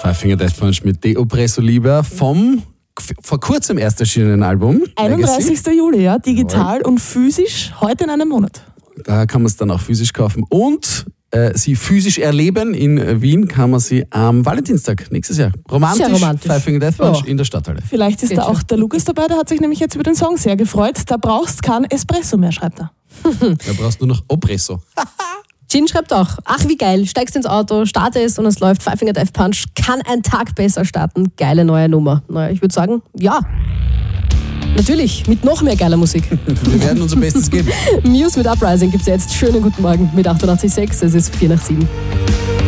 Five Finger Death Punch mit De Oppresso Liber vom vor kurzem erst erschienenen Album. 31. Juli, ja, digital und physisch, heute in einem Monat. Da kann man es dann auch physisch kaufen und sie physisch erleben. In Wien kann man sie am Valentinstag nächstes Jahr. Sehr romantisch. Five Finger Death Punch in der Stadthalle. Vielleicht ist da auch der Lukas dabei, der hat sich nämlich jetzt über den Song sehr gefreut. Da brauchst kein Espresso mehr, schreibt er. Da brauchst du nur noch Oppresso. Gin schreibt auch, ach wie geil, steigst ins Auto, starte es und es läuft. Five Finger Death Punch kann ein Tag besser starten. Geile neue Nummer. Naja, ich würde sagen, ja. Natürlich, mit noch mehr geiler Musik. Wir werden unser Bestes geben. Muse mit Uprising gibt es jetzt. Schönen guten Morgen mit 88,6. Es ist 6:04.